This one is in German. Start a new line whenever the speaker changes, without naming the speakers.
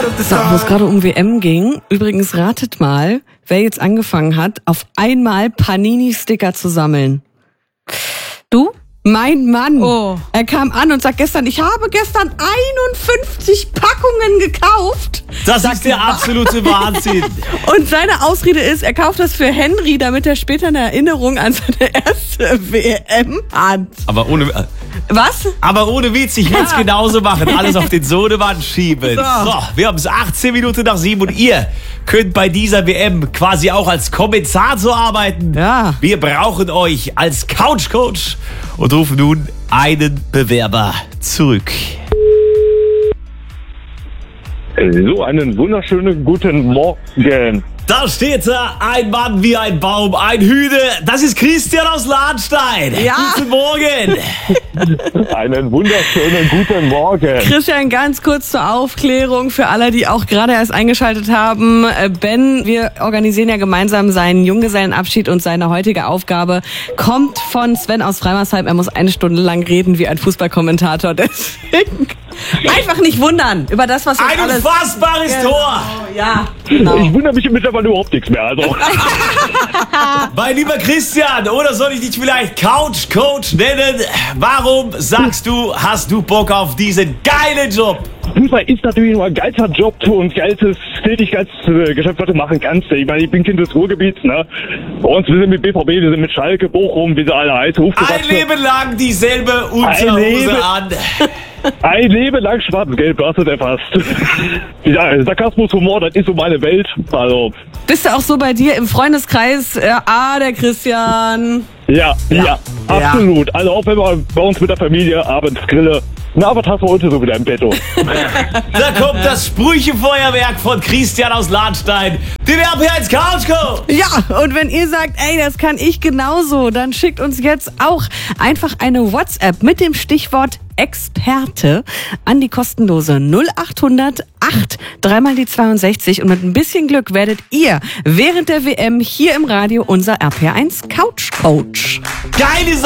So, wo es gerade um WM ging, übrigens ratet mal, wer jetzt angefangen hat, auf einmal Panini-Sticker zu sammeln.
Du?
Mein Mann.
Oh.
Er kam an und sagt ich habe gestern 51 Packungen gekauft.
Das ist der absolute Wahnsinn.
Und seine Ausrede ist, er kauft das für Henry, damit er später eine Erinnerung an seine erste WM hat.
Aber ohne Witz, ich will es genauso machen. Alles auf den Sohnemann schieben. So, wir haben es 18 Minuten nach 7 und ihr könnt bei dieser WM quasi auch als Kommentator arbeiten.
Ja.
Wir brauchen euch als Couch-Coach und rufen nun einen Bewerber zurück.
So, einen wunderschönen guten Morgen.
Da steht da ein Mann wie ein Baum, ein Hühne. Das ist Christian aus Lahnstein.
Ja.
Guten Morgen.
Einen wunderschönen guten Morgen.
Christian, ganz kurz zur Aufklärung für alle, die auch gerade erst eingeschaltet haben. Ben, wir organisieren ja gemeinsam seinen Junggesellenabschied und seine heutige Aufgabe kommt von Sven aus Freimersheim. Er muss 1 Stunde lang reden wie ein Fußballkommentator. Deswegen einfach nicht wundern über das, was
Ein
alles...
unfassbares Tor.
Ja, genau.
Ich wundere mich mittlerweile überhaupt nichts mehr. Also.
Mein lieber Christian, oder soll ich dich vielleicht Couch-Coach nennen? Warum sagst du, hast du Bock auf diesen geilen Job?
Fußball ist natürlich nur ein geiler Job und geiles Tätigkeitsgeschäft, was du machen kannst. Ich meine, ich bin Kind des Ruhrgebiets, ne? Bei uns, wir sind mit BVB, wir sind mit Schalke, Bochum, wie sie alle heißen.
Ein Leben lang dieselbe Unterhose an.
Ein Leben lang schwarz-gelb, du hast es erfasst. Ja, Sarkasmus, Humor, das ist so meine Welt. Also.
Bist du auch so bei dir im Freundeskreis? Der Christian.
Ja, absolut. Also auch wenn wir bei uns mit der Familie abends grillen. Na, was hast du heute so wieder im Petto?
Da kommt das Sprüchefeuerwerk von Christian aus Lahnstein. Den RP1 Couch-Coach.
Ja, und wenn ihr sagt, das kann ich genauso, dann schickt uns jetzt auch einfach eine WhatsApp mit dem Stichwort Experte an die kostenlose 0800 8 3 die 62 und mit ein bisschen Glück werdet ihr während der WM hier im Radio unser RP1 Couch Coach.
Geile Sache.